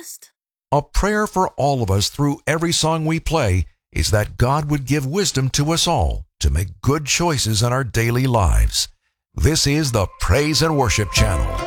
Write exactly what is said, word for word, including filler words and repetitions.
blessed? A prayer for all of us through every song we play is that God would give wisdom to us all to make good choices in our daily lives. This is the Praise and Worship Channel.